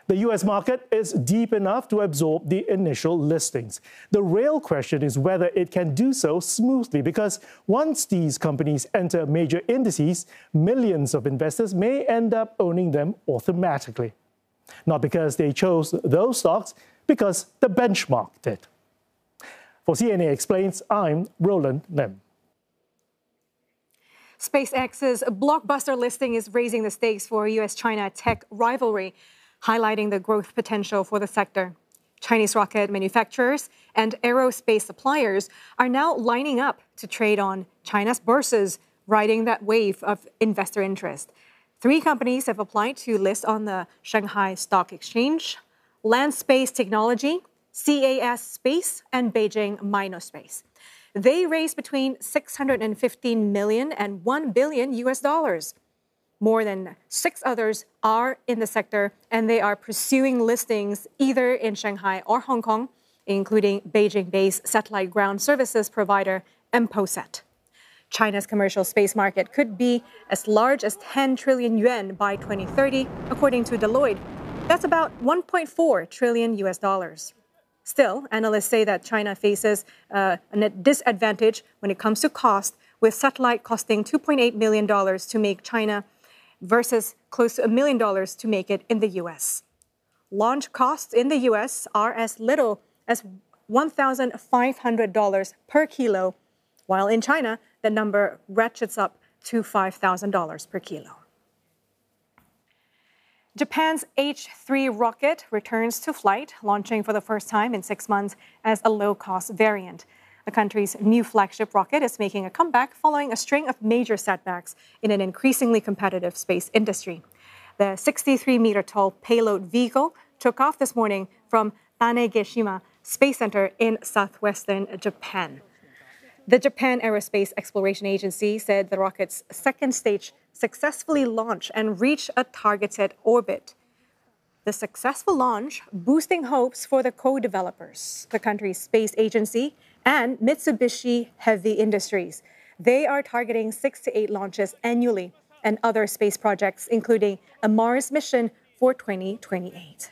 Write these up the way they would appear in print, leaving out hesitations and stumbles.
The US market is deep enough to absorb the initial listings. The real question is whether it can do so smoothly, because once these companies enter major indices, millions of investors may end up owning them automatically. Not because they chose those stocks, because the benchmark did. For CNA Explains, I'm Roland Lim. SpaceX's blockbuster listing is raising the stakes for US-China tech rivalry, highlighting the growth potential for the sector. Chinese rocket manufacturers and aerospace suppliers are now lining up to trade on China's bourses, riding that wave of investor interest. 3 companies have applied to list on the Shanghai Stock Exchange: Landspace Technology, CAS Space, and Beijing Minospace. They raised between $615 million and $1 billion US. More than 6 others are in the sector, and they are pursuing listings either in Shanghai or Hong Kong, including Beijing-based satellite ground services provider Emposat. China's commercial space market could be as large as 10 trillion yuan by 2030, according to Deloitte. That's about $1.4 trillion US. Still, analysts say that China faces a disadvantage when it comes to cost, with satellite costing $2.8 million to make China versus close to $1 million to make it in the US. Launch costs in the US are as little as $1,500 per kilo, while in China, the number ratchets up to $5,000 per kilo. Japan's H3 rocket returns to flight, launching for the first time in 6 months as a low-cost variant. The country's new flagship rocket is making a comeback following a string of major setbacks in an increasingly competitive space industry. The 63-meter-tall payload vehicle took off this morning from Tanegashima Space Center in southwestern Japan. The Japan Aerospace Exploration Agency said the rocket's second stage successfully launched and reached a targeted orbit. The successful launch boosting hopes for the co-developers, the country's space agency, and Mitsubishi Heavy Industries. They are targeting 6 to 8 launches annually and other space projects, including a Mars mission for 2028.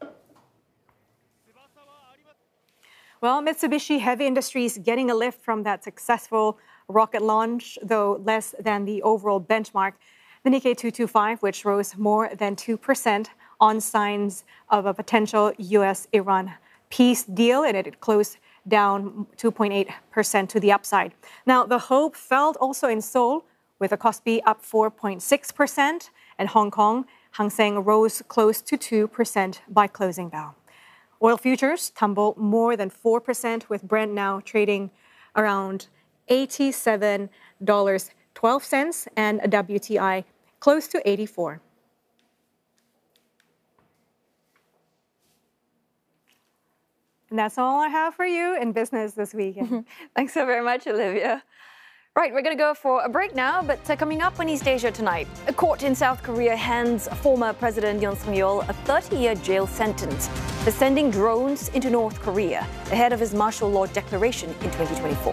Well, Mitsubishi Heavy Industries getting a lift from that successful rocket launch, though less than the overall benchmark. The Nikkei 225, which rose more than 2% on signs of a potential U.S.-Iran peace deal, and it closed down 2.8% to the upside. Now, the hope felt also in Seoul, with the Kospi up 4.6%, and Hong Kong, Hang Seng rose close to 2% by closing bell. Oil futures tumbled more than 4%, with Brent now trading around $87.12 and a WTI close to 84. And that's all I have for you in business this weekend. Thanks so very much, Olivia. Right, we're going to go for a break now, but coming up on East Asia tonight, a court in South Korea hands former President Yoon Suk-yeol a 30-year jail sentence for sending drones into North Korea ahead of his martial law declaration in 2024.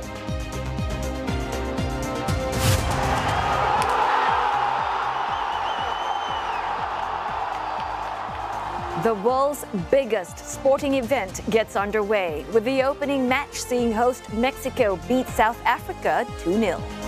The world's biggest sporting event gets underway, with the opening match seeing host Mexico beat South Africa 2-0.